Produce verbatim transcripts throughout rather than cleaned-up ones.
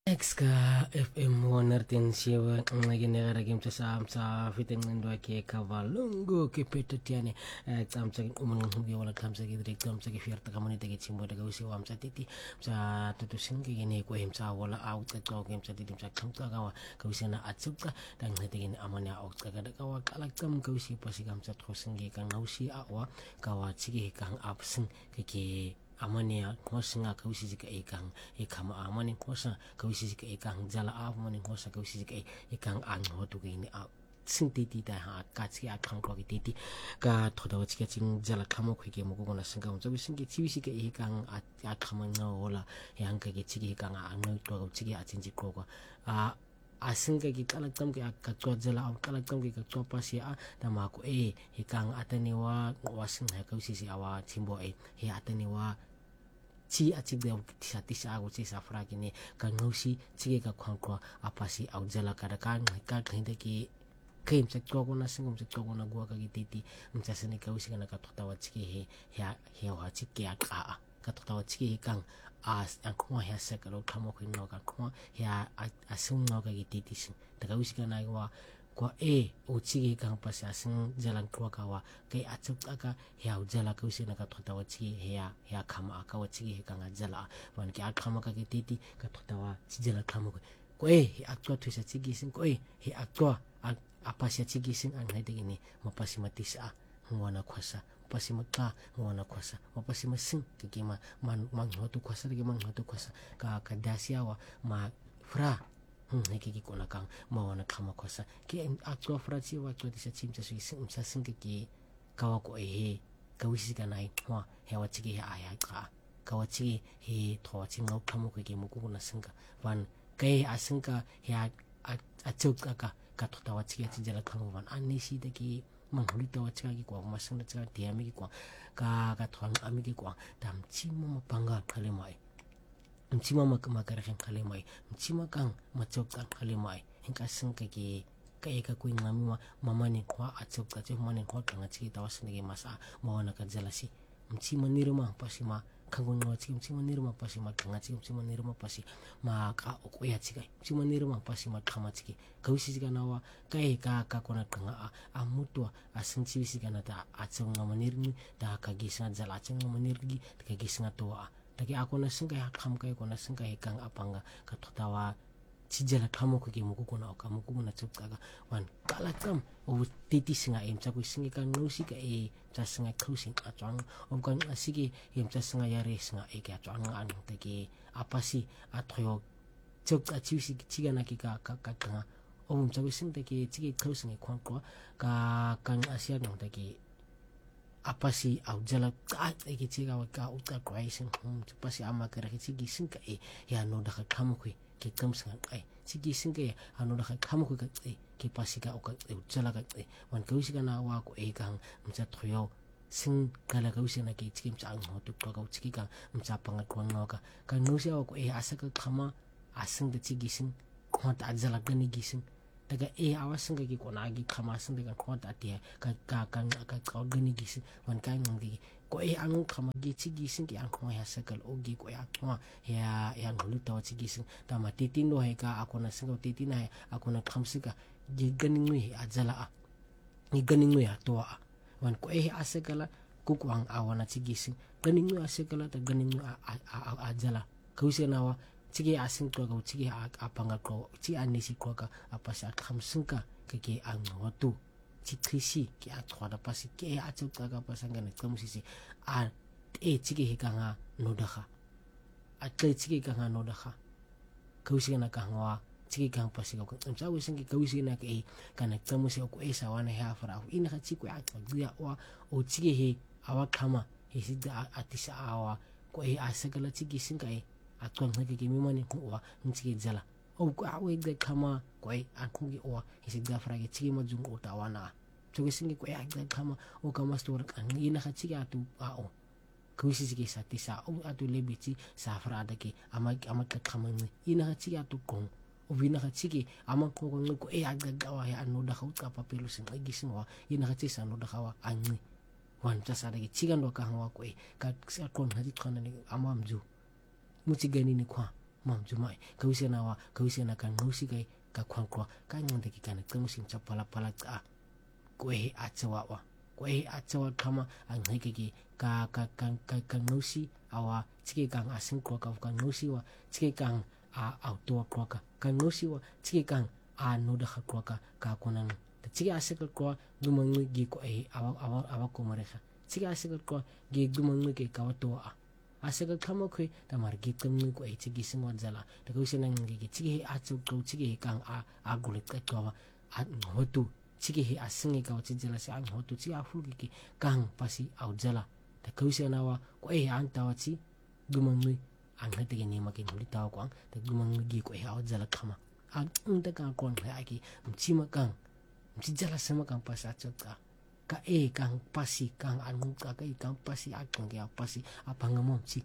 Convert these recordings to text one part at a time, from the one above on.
Exka F M wanartensiwa nginegara kimsa samsa fitengendo ke kavalungu ke petatiane tamsa umun ngi wala tamsa ke direct tamsa ke fierta kamani te chimbo daga usi wamsa titi sa tutu singi gene ko himsa wala out ka to kimsa titi sa kamta kawa ka usi na atsuka dan hete gene amanya out ka kada kawa kala kam ka usi pasi kamsa to singi kan usi awa kawa chigi kan absing ke amania kosa kausi jika ikang ikama amani kosa kausi jika ikang jala amani kosa kausi jika ikang ang hotu ke ini sing titi da ha katsi akang ko titi ka thoda wachika ching jala khamo khike mo ko na singa mo chabi singi chibi ke ikang akama ngola yang ke chigi ikang ang no to chigi achinji ko ko a asinga ki kalaktam ke akatwa jala am kalaktam ke katwa pasi a tamako e ikang ataniwa wasing ha kausi si awa chimbo e he ataniwa chi achik de tisa tisa agu chi safra kini ka ngausi chige ka khangkwa apasi au jala kada kan ka khinde ki kem chak ko na singum chak ko na gua ka ki titi mcha sene ka usi kana ka thota wa chige he ya he wa chike a ka ka thota wa chige kang as an khwa ya se ka lo thamo khin no ka khwa ya asung no ka ki titi sin ta ka usi kana wa kwa e o chige kang pasi asung jalan kwa ka wa kai achuk aka ya jala ka usi na ka thota wa chige he ya ya khama aka wa chige kang jala wan ki akhama ka ki titi ka thota wa chi jala khamo ko e he akwa thuisa chige sin ko e he akwa apasi chige sin an haide ini mapasi matisa ngwana khwasa pasi maka ngwana khwasa mapasi masin ke kima man man hotu khwasa ke man hotu khwasa ka ka dasiawa ma fra hmm heke ki kona kang mawana khama khwasa ke akwa fra chi wa choti sa chimcha sui sim sa sin ke ki kawa ko e ka wisi ka nai wa he wa chige ha ya ka ka wa chige he tho chi ngau khamo ke mu ko na singa wan kai asinga ya a chok ka ka thota wa chige chi jala khamo wan anisi de ki manghuli to chika ki kwa masang chika diami ki kwa ka ka thon ami ki kwa tam chima mapanga khale mai mchima makara khan khale mai mchima kang machok kang khale mai hinka sing ka ki ka eka kuin ngami wa mama ni kwa achok ka che mane kwa tanga chi tawas ni masa mawana ka jalasi mchima nirma pasima kangon no chi mchima nirma pasima tanga chi mchima nirma pasi ma ka okuya chi kai mchima nirma pasima khama chi kausi chi kana wa kai ka ka kona tanga a mutwa asing chi si kana ta achong ngamanirni ta ka gisna jala achong ngamanirgi ta gisna to a taki ako na singa ya kham kai ko na singa hikang apanga ka thotawa chijala khamo ko ki muku ko na ka muku na chup ka wan kala kam o titi singa em cha ko singa ka no si ka e cha singa closing ka chang o kan asigi em cha singa ya re singa e ka chang an taki apasi athoyo chok a chi si chiga na ki ka ka ka ka o um cha ko singa ki chigi closing e khon ko ka kan asia no taki apasi au jala ka e ki chiga wa ka uta kwaisen hum pasi ama kara ki chigi singa e ya no da khamo ko ki kam sang ai chigi singa e anu da khamo ko ka e ki pasi ka o ka jala ka e wan ka usi kana wa ko e kang mcha thoyo sing kala ka usi na ki chigi mcha ang ho tu ka ka chigi ka mcha panga ko no ka ka no sia ko e asa ka khama asing de chigi sing ko ta jala ka ni gi sing daga e awasin ga ki kona gi khama sin daga khota te ka ka kan ka ka gani gi sin wan kai ngam gi ko e ang khama gi chi gi sin ki ang khoma ya sakal o gi ko ya khoma ya ya ngulu to chi gi sin ta ma ti tin do he ka akona sin ko ti tin na akona khamsi ka gi gani ngui ajala a ni gani ngui a to a wan ko e asakala ku ku ang awana chi gi sin gani ngui asakala ta gani ngui a ajala kausi na wa chigi asing ko ko chigi apanga ko chi anisi ko ka apasa khamsungka ke ke ang hotu chi krisi ki atwa pasi ke achuk ka ka pasanga ne kamusisi a e chigi hikanga nodakha a ke chigi kanga nodakha kausi na kangwa chigi kang pasi ko tsamsa wisingi kausi na ke kana kamusi ko esa wana ha fara ina ka chi ko atwa dia wa o chigi he awa khama he sida atisa awa ko e asagala chigi singa e atwa ngeke ki mimani ko wa nchiki jala o ko awe de kama ko ai akungi o hisi gafra ke chiki majung o tawana to singi ko ai de kama o kama store kan ina ka chiki atu a o ko hisi chiki satisa o atu lebichi safra da ke ama ama ka kama ni ina ka chiki atu kon o vina ka chiki ama ko ko ko ai aga gawa ya anu da ka ka papelu sin ai gisin wa ina ka chiki sanu da kawa anni wan ta sa da ke chiki ndo ka hawa ko ai ka ko hadi khana ni ama amju muchi gani ni kwa mam jumai kawisi na wa kawisi na kan nusi kai ka kwankwa ka ngande ki kana tsamusim tsa pala pala tsa ko e atsawa wa ko e atsawa kama ang heke ki ka ka kan ka kan nusi awa tsike kang asin ko ka kan nusi wa tsike kang a auto ko ka kan nusi wa tsike kang a no da ko ka ka konan tsike asikal ko dumangu gi ko e awa awa awa ko mareha tsike asikal ko gi dumangu ke ka to a asikal kama ko ta mar gi tamnu ko e tsike sinwa jala ta ko sinan gi tsike atsu ko tsike kang a a gulit ka to a hotu tsike he asingi ka wati jala si ang hotu tsike afu gi kang pasi au jala ta ko sinan wa ko e anta wati dumangu ang hete ni makin hulita ko ang ta dumangu gi ko e au jala kama an unda ka kon ha aki mchima kang mchijala sama kang pasa chota ka e kang pasi kang anu ka ka kang pasi akang ya pasi apa ngamom si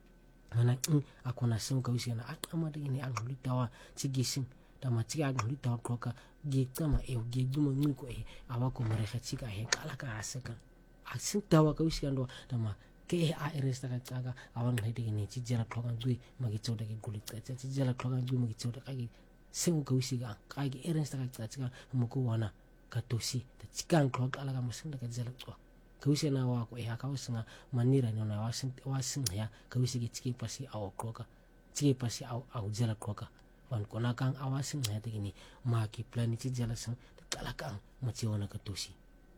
ana ako na sem ka usia na atama de ni ang hulitawa chigising tama chiga ang hulitawa ko ka gitama e giduma ngi ko e awa ko mare ka chiga he kala ka asaka asin tawa ka usia ndo tama ke a eresta ka chaga awan hede ni chijala klokan dui magi choda ki gulit ka chijala klokan dui magi choda ka gi sem ka usia ka gi eresta ka chaga mo ko wana katosi ta chikan klok ala ka masinda ka jala ko kawisi na wa ko ya kawisi nga manira ni na wasin wasin ya kawisi ki chiki pasi aw kloka chiki pasi aw aw jala kloka wan ko na kang awasin ya te ni ma ki plani chi jala sang kala kang machi wana katosi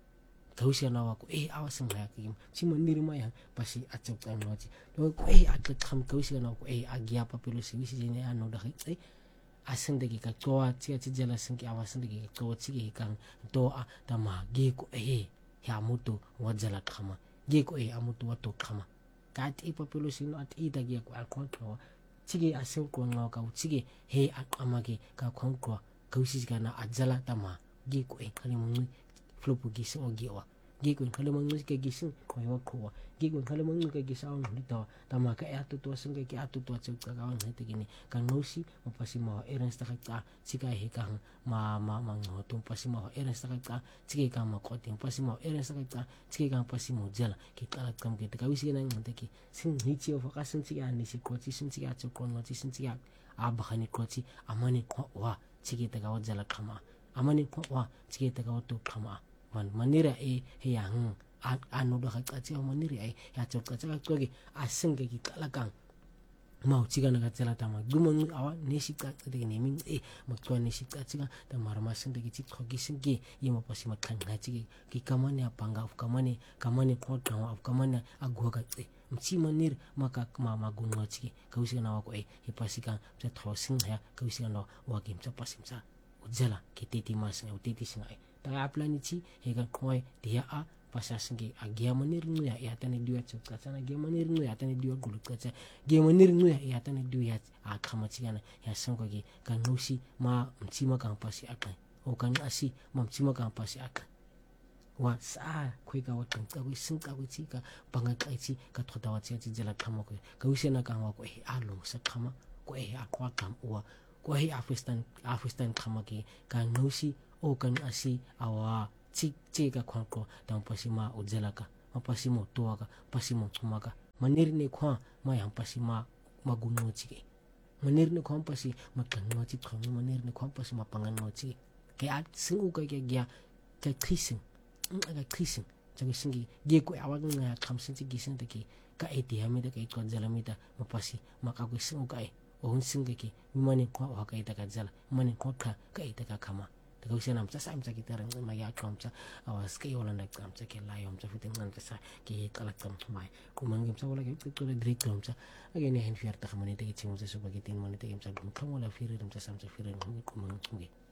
kawisi na wa ko e awasin ya ki chi maniri ma ya pasi achok kan wachi to ko e atlek kham kawisi na ko e agya papilo si wisi ni ano da kai asin dagi ka toa tia ti jala sin ki awasin dagi ka toa ti kang toa tama ge ko e ya mutu wajala kama ge ko e amutu wato kama ka ti papilo sin at i dagi ko al kontro tigi asin ko nga ka tigi he akama ge ka kontro ka usi ga na ajala tama ge ko e kali mun flopu gi sin o ge wa ge ko kali mun ke gi sin ko wa ko gi ko kali mun ke gi sa on lita tama ka ya to to sin ke ki atu to chuk ka on hete gini kan nosi mo pasi ma eren sta ka sika he ka ma ma ma no to pasi ma eren sta ka sike ka ma ko tin pasi ma eren sta ka sike ka pasi mo jala ki kala kam ke ka wisi na ngante ki sin ni chi o fa sin chi ya ni si ko chi sin chi ya chu ko no chi sin chi ya a ba khani ko chi amani ko wa sike ta ka jala kama amani ko wa sike ta ka to kama man manira e he yang anu da ka chi manira e ya chu ka cha ko gi asin ke ki kala kang mau chiga na gacela tama gumon awa neshika de ni min e makwa neshika chiga ta marmasin de ki khogi singi yimo pasi makhan na chigi ki kamane apanga of kamane kamane ko tawa of kamane agwa ga e mchi manir maka ma magunwa chigi kausi na ko e hi pasi ka se thosin ya kausi na wa kim cha pasim cha ujala ki titi mas ne utiti singai ta aplani chi he ga khoi dia a pasasingi agia manir nu ya ya tane duya chukka sana agia manir nu ya tane duya gulukka cha agia manir nu ya ya tane duya a khama chigana ya sanko gi kan nusi ma mchima kan pasi akai o kan asi ma mchima kan pasi akai wa sa khoi ka watang ka wi sing ka wi chi ka panga kai chi ka thoda wa chi jala khama ko ka wi sena kan wa ko e alo sa khama ko e a kwa kam wa ko e afistan afistan khama ki kan nusi o kan asi awa chi chi ka khwa ko tang pasi ma ujela ka ma pasi mo to ka pasi mo thuma ka manir ne khwa ma yang pasi ma magunno chi ke manir ne khwa pasi ma kanno chi khwa manir ne khwa pasi ma panganno chi ke at singu ka ke gya ka krising nga krising chago singi ge ko awag nga kham sin chi gisin de ki ka eti hame de kai ko jala mi da ma pasi ma ka ko singu ka e o singi ki mani khwa wa ka ita ka jala mani khwa ka ka ita ka khama kausi nam cha sam cha ki tarang ma ya kam cha awas ke yola nak kam cha ke la yom cha fitin nan cha ki kala kam mai ku mangim cha wala ke to le drik kam cha age ne hen fiar ta khamani te ki chim cha su ba ki tin mani te kim cha gum kam wala firir dum cha sam cha firir ku mang ku